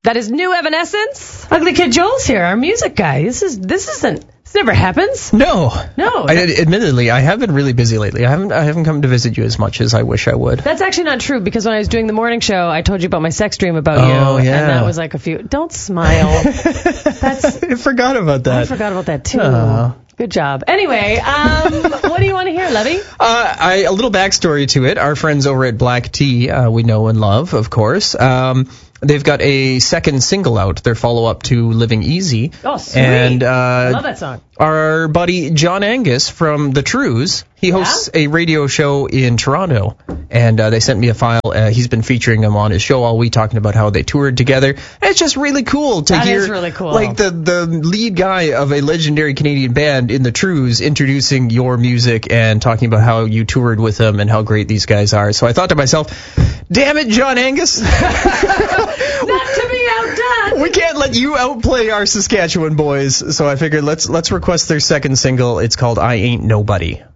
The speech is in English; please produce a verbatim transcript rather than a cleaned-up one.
That is new Evanescence. Ugly Kid Joel's here, our music guy. This is this isn't this never happens. No. No. I, admittedly, I have been really busy lately. I haven't I haven't come to visit you as much as I wish I would. That's actually not true, because when I was doing the morning show, I told you about my sex dream about oh, you. Yeah. And that was like a few. Don't smile. That's. I forgot about that. I forgot about that too. Oh. Good job. Anyway, um, what do you want to hear, Levy? Uh, I, a little backstory to it. Our friends over at Black Tea, uh, we know and love, of course. Um, they've got a second single out, their follow-up to Living Easy. Oh, sweet. And, uh, I love that song. Our buddy John Angus from The Trews, he hosts yeah? a radio show in Toronto, and uh, they sent me a file. Uh, he's been featuring him on his show all week, talking about how they toured together. And it's just really cool to that hear, is really cool. like the the lead guy of a legendary Canadian band in The Trews introducing your music and talking about how you toured with them and how great these guys are. So I thought to myself, damn it, John Angus. Not to be outdone. We can't let you outplay our Saskatchewan boys. So I figured let's let's request their second single. It's called I Ain't Nobody.